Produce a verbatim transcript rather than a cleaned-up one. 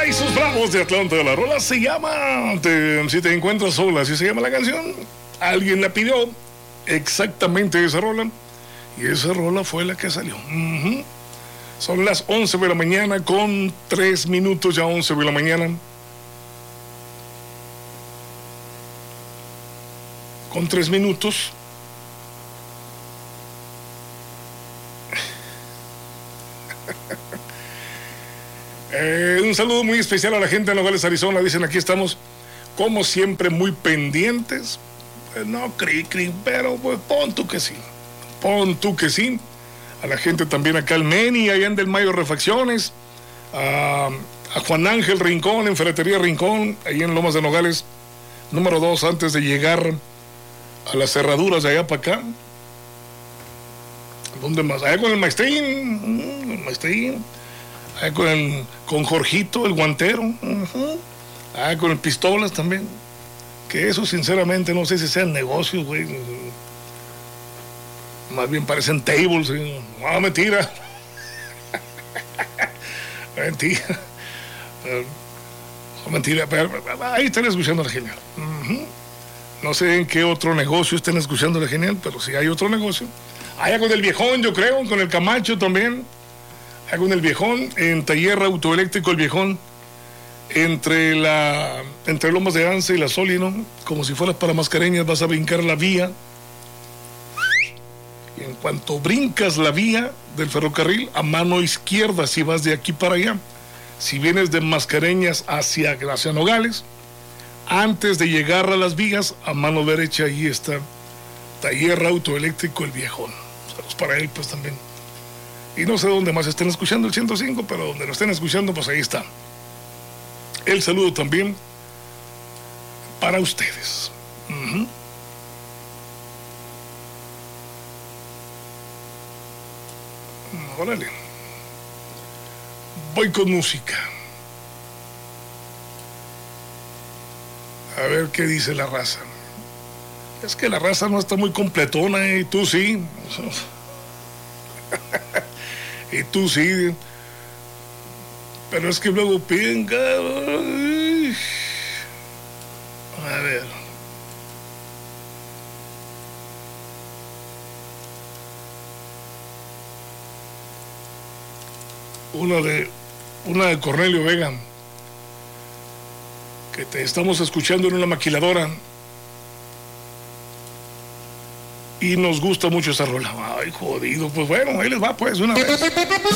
Ay, sus bravos de Atlanta. La rola se llama te, Si te encuentras sola, así se llama la canción. Alguien la pidió, exactamente esa rola, y esa rola fue la que salió. Uh-huh. Son las once de la mañana con tres minutos, ya once de la mañana. Con tres minutos. Eh, un saludo muy especial a la gente de Nogales, Arizona. Dicen, aquí estamos, como siempre, muy pendientes. Pues no, cri, cri, pero pues pon tú que sí. Pon tú que sí. A la gente también acá al Meni, allá en Del Mayo Refacciones. A, a Juan Ángel Rincón, en Ferretería Rincón, ahí en Lomas de Nogales, número dos, antes de llegar a las cerraduras de allá para acá. ¿Dónde más? Allá con el Maestrín. El Maestrín. Ah, con, el, con Jorgito, el guantero. Uh-huh. Ah, con el Pistolas también. Que eso, sinceramente, no sé si sean negocios, güey. Más bien parecen tables. ¿Sí? No, mentira. Mentira. No, mentira. Pero ahí están escuchando la genial. Uh-huh. No sé en qué otro negocio estén escuchando la genial, pero si hay otro negocio. Allá con el Viejón, yo creo, con el Camacho también. Con el Viejón, en Taller Autoeléctrico El Viejón, entre la entre Lomas de Anza y la Solino, como si fueras para Mascareñas, vas a brincar la vía, y en cuanto brincas la vía del ferrocarril, a mano izquierda, si vas de aquí para allá, si vienes de Mascareñas hacia, hacia Nogales, antes de llegar a las vías, a mano derecha, ahí está Taller Autoeléctrico El Viejón. Saludos para él, pues también. Y no sé dónde más estén escuchando el ciento cinco, pero donde lo estén escuchando, pues ahí está. El saludo también para ustedes. Uh-huh. Órale. Voy con música. A ver qué dice la raza. Es que la raza no está muy completona, y tú sí. Y tú sí, pero es que luego piden, a ver, una de una de Cornelio Vega, que te estamos escuchando en una maquiladora y nos gusta mucho esa rola. Ay, jodido, pues bueno, ahí les va pues una vez.